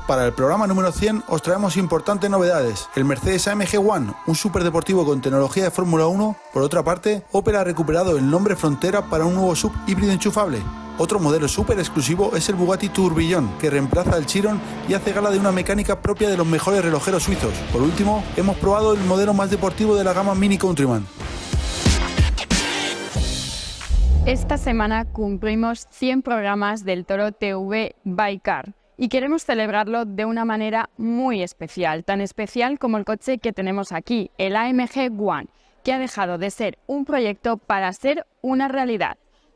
Para el programa número 100 os traemos importantes novedades. El Mercedes AMG One, un superdeportivo con tecnología de Fórmula 1. Por otra parte, Opel ha recuperado el nombre Frontera para un nuevo SUV híbrido enchufable. Otro modelo súper exclusivo es el Bugatti Tourbillon, que reemplaza al Chiron y hace gala de una mecánica propia de los mejores relojeros suizos. Por último, hemos probado el modelo más deportivo de la gama Mini Countryman. Esta semana cumplimos 100 programas del Toro TV by Car y queremos celebrarlo de una manera muy especial, tan especial como el coche que tenemos aquí, el AMG One, que ha dejado de ser un proyecto para ser una realidad.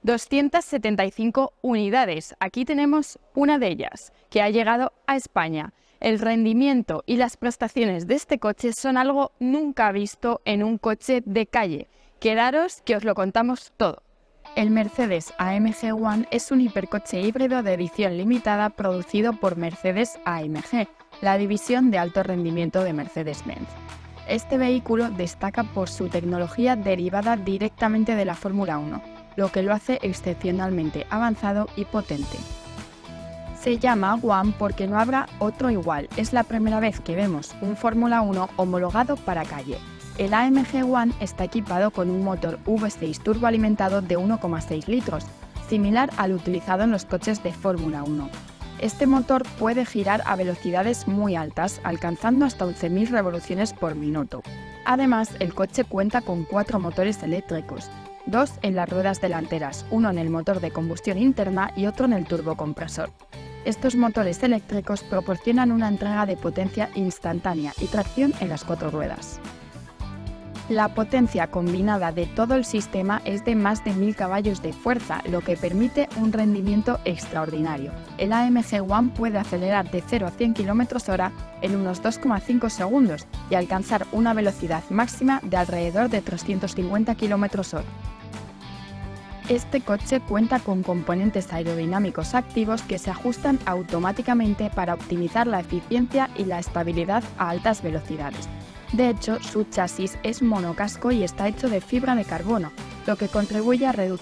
275 unidades, aquí tenemos una de ellas, que ha llegado a España. El rendimiento y las prestaciones de este coche son algo nunca visto en un coche de calle. Quedaros que os lo contamos todo. El Mercedes AMG One es un hipercoche híbrido de edición limitada producido por Mercedes AMG, la división de alto rendimiento de Mercedes-Benz. Este vehículo destaca por su tecnología derivada directamente de la Fórmula 1, lo que lo hace excepcionalmente avanzado y potente. Se llama One porque no habrá otro igual, es la primera vez que vemos un Fórmula 1 homologado para calle. El AMG One está equipado con un motor V6 turboalimentado de 1,6 litros, similar al utilizado en los coches de Fórmula 1. Este motor puede girar a velocidades muy altas, alcanzando hasta 11.000 revoluciones por minuto. Además, el coche cuenta con 4 motores eléctricos, 2 en las ruedas delanteras, uno en el motor de combustión interna y otro en el turbocompresor. Estos motores eléctricos proporcionan una entrega de potencia instantánea y tracción en las 4 ruedas. La potencia combinada de todo el sistema es de más de 1000 caballos de fuerza, lo que permite un rendimiento extraordinario. El AMG One puede acelerar de 0 a 100 km/h en unos 2,5 segundos y alcanzar una velocidad máxima de alrededor de 350 km/h. Este coche cuenta con componentes aerodinámicos activos que se ajustan automáticamente para optimizar la eficiencia y la estabilidad a altas velocidades. De hecho, su chasis es monocasco y está hecho de fibra de carbono, lo que contribuye a reducir